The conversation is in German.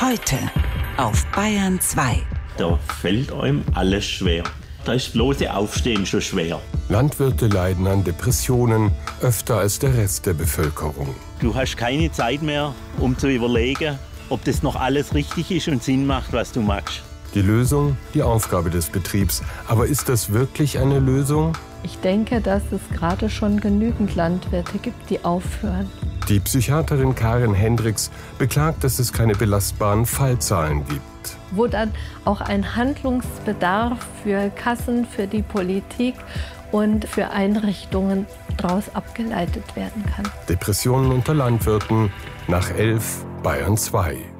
Heute auf Bayern 2. Da fällt einem alles schwer. Da ist bloße Aufstehen schon schwer. Landwirte leiden an Depressionen, öfter als der Rest der Bevölkerung. Du hast keine Zeit mehr, um zu überlegen, ob das noch alles richtig ist und Sinn macht, was du machst. Die Lösung, die Aufgabe des Betriebs. Aber ist das wirklich eine Lösung? Ich denke, dass es gerade schon genügend Landwirte gibt, die aufhören. Die Psychiaterin Karin Hendricks beklagt, dass es keine belastbaren Fallzahlen gibt. Wo dann auch ein Handlungsbedarf für Kassen, für die Politik und für Einrichtungen daraus abgeleitet werden kann. Depressionen unter Landwirten nach 11 Bayern 2.